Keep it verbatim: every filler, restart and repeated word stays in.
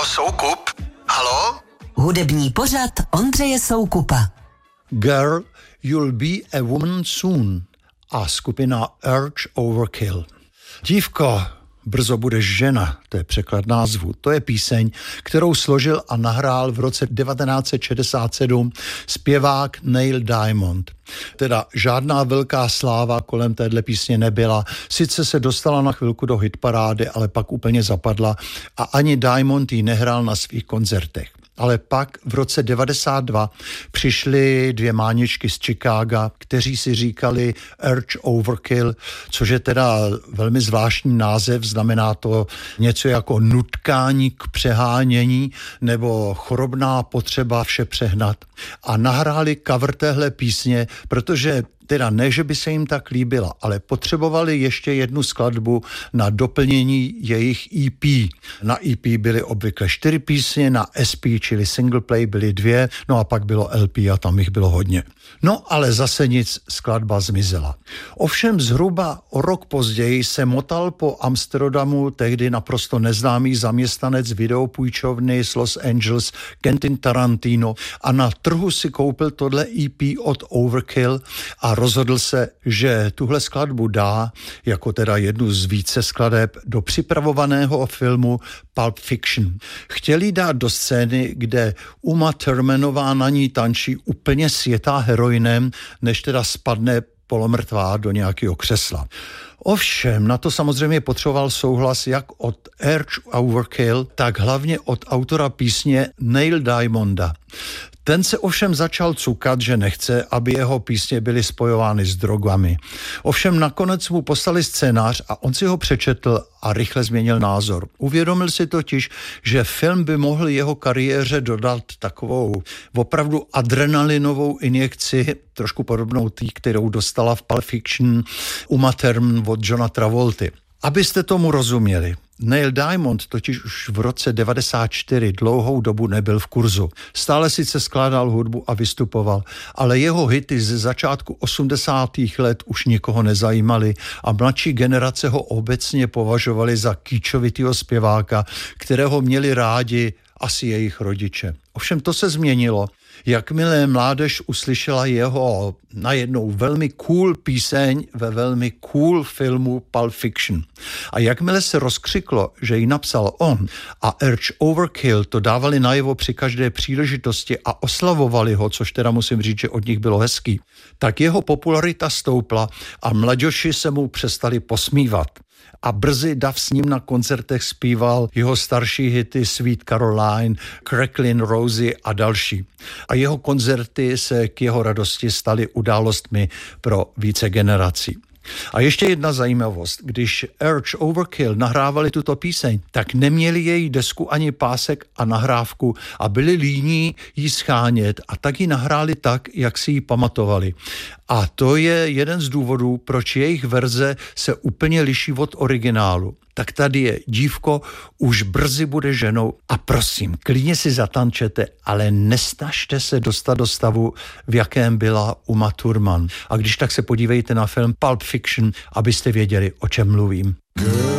Halo, Soukup? Halo? Hudební pořad Ondřeje Soukupa. Girl, you'll be a woman soon. A skupina Urge Overkill. Dívko, brzo budeš žena, to je překlad názvu. To je píseň, kterou složil a nahrál v roce devatenáct set šedesát sedm zpěvák Neil Diamond. Teda žádná velká sláva kolem téhle písně nebyla. Sice se dostala na chvilku do hitparády, ale pak úplně zapadla a ani Diamond ji nehrál na svých koncertech. Ale pak v roce devadesát dva přišly dvě máničky z Chicaga, kteří si říkali Urge Overkill, což je teda velmi zvláštní název, znamená to něco jako nutkání k přehánění nebo chorobná potřeba vše přehnat. A nahráli cover téhle písně, protože teda ne, že by se jim tak líbila, ale potřebovali ještě jednu skladbu na doplnění jejich E P. Na E P byly obvykle čtyři písně, na S P, čili single play, byly dvě, no a pak bylo L P a tam jich bylo hodně. No ale zase nic, skladba zmizela. Ovšem zhruba o rok později se motal po Amsterdamu tehdy naprosto neznámý zaměstnanec videopůjčovny z Los Angeles Quentin Tarantino a na trhu si koupil tohle E P od Overkill a rozhodl se, že tuhle skladbu dá, jako teda jednu z více skladeb, do připravovaného filmu Pulp Fiction. Chtěli dát do scény, kde Uma Thurmanová na ní tančí úplně světá heroinem, než teda spadne polomrtvá do nějakého křesla. Ovšem, na to samozřejmě potřeboval souhlas jak od Urge Overkill, tak hlavně od autora písně Neil Diamonda. Ten se ovšem začal cukat, že nechce, aby jeho písně byly spojovány s drogami. Ovšem nakonec mu poslali scénář a on si ho přečetl a rychle změnil názor. Uvědomil si totiž, že film by mohl jeho kariéře dodat takovou opravdu adrenalinovou injekci, trošku podobnou tý, kterou dostala v Pulp Fiction Uma Thurman od Johna Travolty. Abyste tomu rozuměli, Neil Diamond totiž už v roce devadesát čtyři dlouhou dobu nebyl v kurzu. Stále sice skládal hudbu a vystupoval, ale jeho hity ze začátku osmdesátých let už nikoho nezajímaly a mladší generace ho obecně považovali za kýčovitýho zpěváka, kterého měli rádi asi jejich rodiče. Ovšem to se změnilo. Jakmile mládež uslyšela jeho najednou velmi cool píseň ve velmi cool filmu Pulp Fiction. A jakmile se rozkřiklo, že ji napsal on a Urge Overkill to dávali najevo při každé příležitosti a oslavovali ho, což teda musím říct, že od nich bylo hezký, tak jeho popularita stoupla a mladěši se mu přestali posmívat. A brzy dav s ním na koncertech zpíval jeho starší hity Sweet Caroline, Cracklin' Rosie a další. A jeho koncerty se k jeho radosti staly událostmi pro více generací. A ještě jedna zajímavost. Když Urge Overkill nahrávali tuto píseň, tak neměli její desku ani pásek a nahrávku a byli líní jí schánět a tak ji nahráli tak, jak si ji pamatovali. A to je jeden z důvodů, proč jejich verze se úplně liší od originálu. Tak tady je dívko, už brzy bude ženou a prosím, klidně si zatančete, ale nesnažte se dostat do stavu, v jakém byla Uma Thurman. A když tak se podívejte na film Pulp Fiction, abyste věděli, o čem mluvím. Girl.